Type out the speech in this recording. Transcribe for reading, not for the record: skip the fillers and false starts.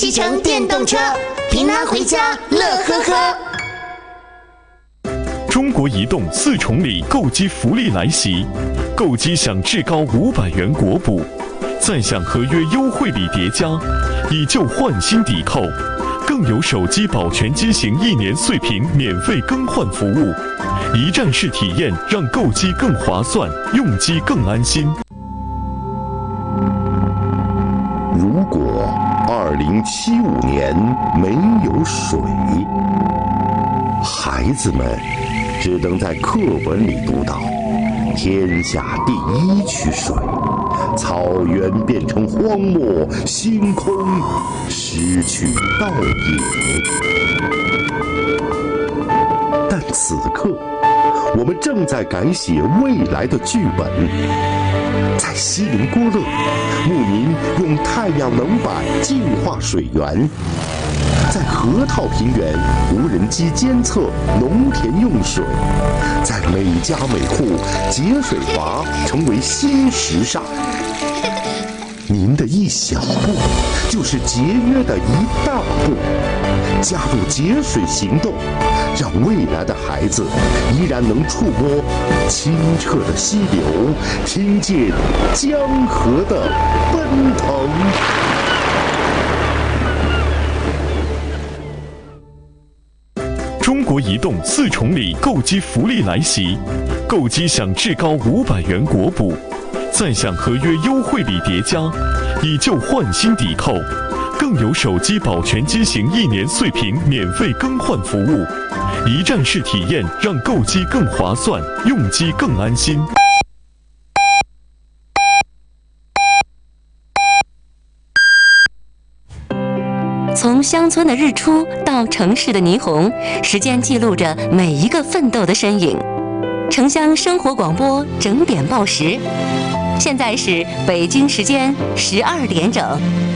继承电动车，平安回家乐呵呵。 中国移动4重礼购机福利来袭，购机享至高500元国补，再享合约优惠礼叠加，以旧换新抵扣，更有手机保全机型1年碎屏免费更换服务，一站式体验让购机更划算，用机更安心。 如果2075年没有水，孩子们只能在课本里读到天下第1区水，草原变成荒漠，星空失去倒影。但此刻，我们正在改写未来的剧本。在锡林郭勒，牧民用太阳能板净化水源；在河套平原，无人机监测农田用水；在每家每户，节水阀成为新时尚。您的一小步，就是节约的一大步。加入节水行动，让未来的孩子依然能触摸清澈的溪流，听见江河的奔腾。 中国移动4重礼购机福利来袭，购机享至高500元国补，再享合约优惠礼叠加，以旧换新抵扣，更有手机保全机型1年碎屏免费更换服务，一站式体验让购机更划算，用机更安心。 从乡村的日出到城市的霓虹，时间记录着每一个奋斗的身影。城乡生活广播整点报时，现在是北京时间12点整。